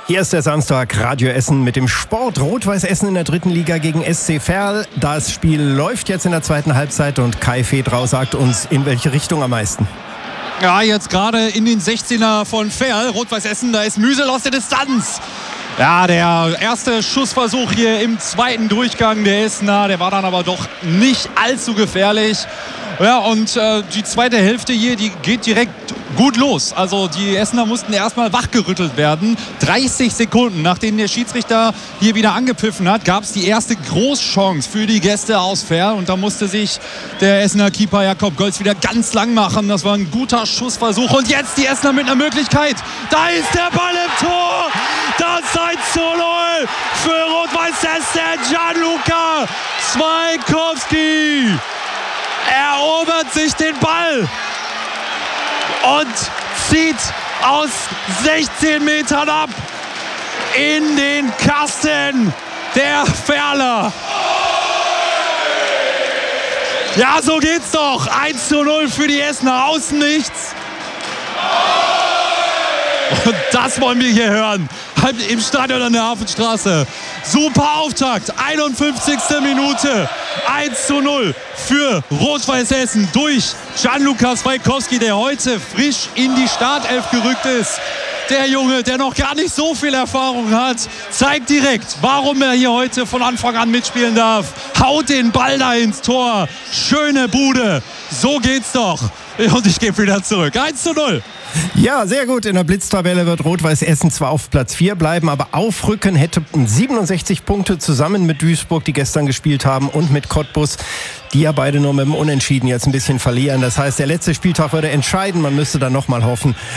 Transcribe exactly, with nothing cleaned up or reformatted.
Hier ist der Samstag, Radio Essen mit dem Sport. Rot-Weiß Essen in der dritten Liga gegen S C Verl. Das Spiel läuft jetzt in der zweiten Halbzeit und Kai Fedrau sagt uns, in welche Richtung am meisten. Ja, jetzt gerade in den sechzehner von Verl. Rot-Weiß Essen, da ist Müsel aus der Distanz. Ja, der erste Schussversuch hier im zweiten Durchgang der Essener, der war dann aber doch nicht allzu gefährlich. Ja, und äh, die zweite Hälfte hier, die geht direkt gut los. Also die Essener mussten erstmal wachgerüttelt werden. dreißig Sekunden, nachdem der Schiedsrichter hier wieder angepfiffen hat, gab es die erste Großchance für die Gäste aus Verl. Und da musste sich der Essener Keeper Jakob Golz wieder ganz lang machen. Das war ein guter Schussversuch. Und jetzt die Essener mit einer Möglichkeit. Da ist der Ball im Tor. Das eins zu null für Rot-Weiß Essen. Gianluca Swaikowski erobert sich den Ball und zieht aus sechzehn Metern ab in den Kasten der Verler. Ja, so geht's doch. eins zu null für die Essener. Außen nichts. Und das wollen wir hier hören. Im Stadion an der Hafenstraße. Super Auftakt. einundfünfzigste Minute. eins zu null für Rot-Weiß Essen durch Gianluca Swaikowski, der heute frisch in die Startelf gerückt ist. Der Junge, der noch gar nicht so viel Erfahrung hat, zeigt direkt, warum er hier heute von Anfang an mitspielen darf. Haut den Ball da ins Tor. Schöne Bude. So geht's doch. Und ich gebe wieder zurück. eins zu null. Ja, sehr gut. In der Blitztabelle wird Rot-Weiß Essen zwar auf Platz vier bleiben, aber aufrücken hätte siebenundsechzig Punkte zusammen mit Duisburg, die gestern gespielt haben, und mit Cottbus, die ja beide nur mit dem Unentschieden jetzt ein bisschen verlieren. Das heißt, der letzte Spieltag würde entscheiden. Man müsste dann nochmal hoffen.